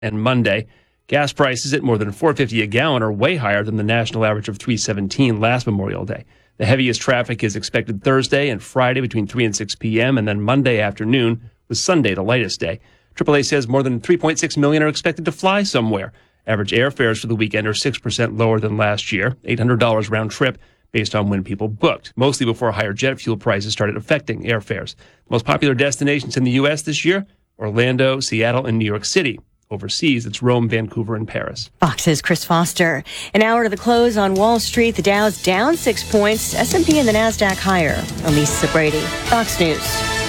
and Monday. Gas prices at more than $4.50 a gallon are way higher than the national average of $3.17 last Memorial Day. The heaviest traffic is expected Thursday and Friday between 3 and 6 p.m., and then Monday afternoon, with Sunday the lightest day. AAA says more than 3.6 million are expected to fly somewhere. Average airfares for the weekend are 6% lower than last year, $800 round trip, based on when people booked, mostly before higher jet fuel prices started affecting airfares. The most popular destinations in the U.S. this year, Orlando, Seattle, and New York City. Overseas, it's Rome, Vancouver, and Paris. Fox's Chris Foster. An hour to the close on Wall Street. The Dow's down 6 points. S&P and the NASDAQ higher. I'm Lisa Brady, Fox News.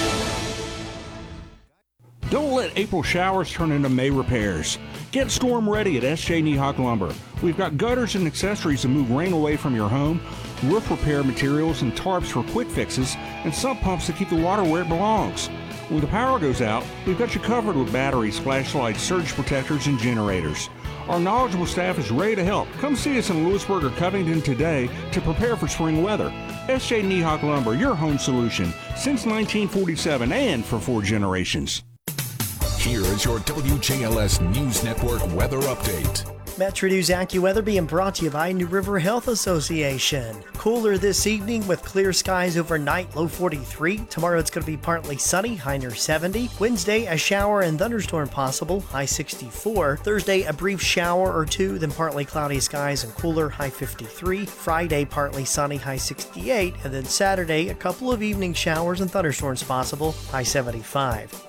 Don't let April showers turn into May repairs. Get storm ready at S.J. Niehawk Lumber. We've got gutters and accessories to move rain away from your home, roof repair materials and tarps for quick fixes, and sump pumps to keep the water where it belongs. When the power goes out, we've got you covered with batteries, flashlights, surge protectors, and generators. Our knowledgeable staff is ready to help. Come see us in Lewisburg or Covington today to prepare for spring weather. S.J. Niehawk Lumber, your home solution, since 1947 and for 4 generations. Here is your WJLS News Network weather update. Metro News AccuWeather being brought to you by New River Health Association. Cooler this evening with clear skies overnight, low 43. Tomorrow it's going to be partly sunny, high near 70. Wednesday, a shower and thunderstorm possible, high 64. Thursday, a brief shower or two, then partly cloudy skies and cooler, high 53. Friday, partly sunny, high 68. And then Saturday, a couple of evening showers and thunderstorms possible, high 75.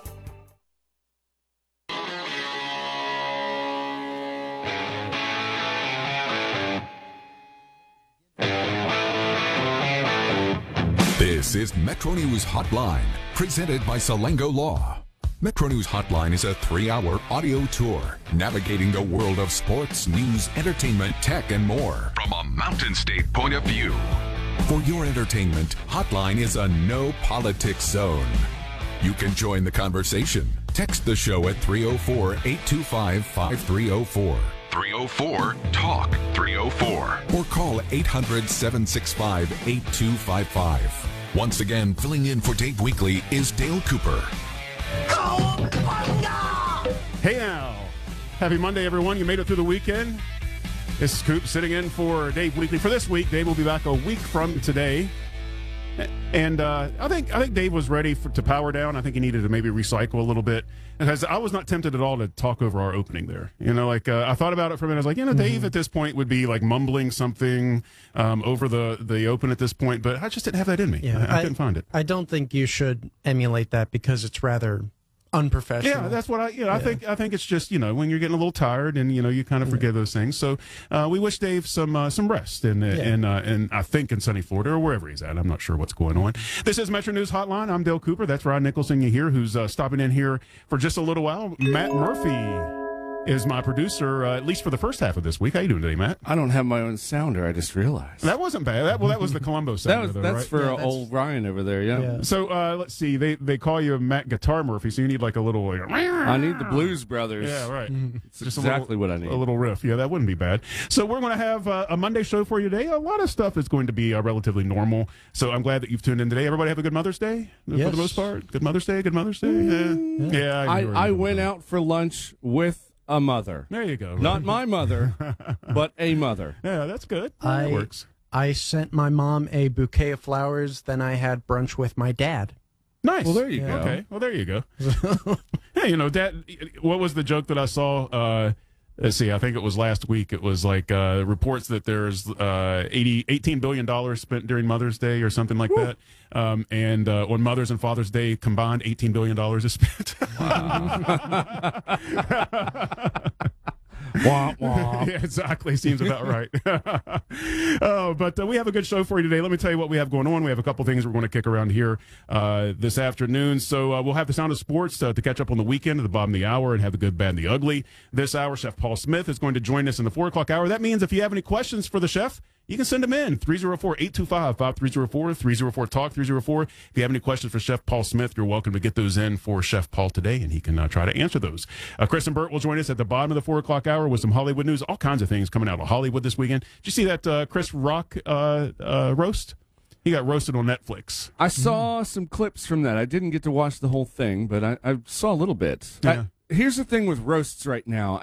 This is Metro News Hotline, presented by Salengo Law. Metro News Hotline is a 3-hour audio tour navigating the world of sports, news, entertainment, tech, and more from a Mountain State point of view. For your entertainment, Hotline is a no politics zone. You can join the conversation. Text the show at 304-825-5304. 304-TALK-304. Or call 800-765-8255. Once again, filling in for Dave Weekly is Dale Cooper. Hey now. Happy Monday, everyone. You made it through the weekend. This is Coop sitting in for Dave Weekly for this week. Dave will be back a week from today. And I think Dave was ready to power down. I think he needed to maybe recycle a little bit. Because I was not tempted at all to talk over our opening there. I thought about it for a minute. I was like, Dave at this point would be like mumbling something over the open at this point. But I just didn't have that in me. Yeah, I couldn't find it. I don't think you should emulate that because it's rather unprofessional. Yeah, that's what I think it's just, when you're getting a little tired and, you kind of forget those things. So we wish Dave some rest and I think in sunny Florida or wherever he's at. I'm not sure what's going on. This is Metro News Hotline. I'm Dale Cooper. That's Rod Nicholson you hear, who's stopping in here for just a little while. Matt Murphy is my producer, at least for the first half of this week. How you doing today, Matt? I don't have my own sounder. I just realized. That wasn't bad. That was the Columbo sounder. That's right? for old Ryan over there, yeah. So let's see. They call you Matt Guitar Murphy, so you need like a little... I need the Blues Brothers. Yeah, right. It's just exactly what I need. A little riff. Yeah, that wouldn't be bad. So we're going to have a Monday show for you today. A lot of stuff is going to be relatively normal. So I'm glad that you've tuned in today. Everybody have a good Mother's Day for the most part? Good Mother's Day? Good Mother's Day? Yeah. I went out for lunch with a mother. There you go. Not my mother, but a mother. Yeah, that's good. That works. I sent my mom a bouquet of flowers, then I had brunch with my dad. Nice. Well, there you go. Okay. Well, there you go. Hey, Dad, what was the joke that I saw? Let's see, I think it was last week. It was like reports that there's $18 billion spent during Mother's Day or something like that. And on Mother's and Father's Day combined, $18 billion is spent. Wah, wah. Yeah, exactly. Seems about right. But we have a good show for you today. Let me tell you what we have going on. We have a couple things we're going to kick around here this afternoon. So we'll have the Sound of Sports to catch up on the weekend at the bottom of the hour and have the good, bad, and the ugly. This hour, Chef Paul Smith is going to join us in the 4 o'clock hour. That means if you have any questions for the chef, you can send them in, 304-825-5304, 304-TALK, 304. If you have any questions for Chef Paul Smith, you're welcome to get those in for Chef Paul today, and he can try to answer those. Chris and Bert will join us at the bottom of the 4 o'clock hour with some Hollywood news, all kinds of things coming out of Hollywood this weekend. Did you see that Chris Rock roast? He got roasted on Netflix. I saw some clips from that. I didn't get to watch the whole thing, but I saw a little bit. Yeah. Here's the thing with roasts right now.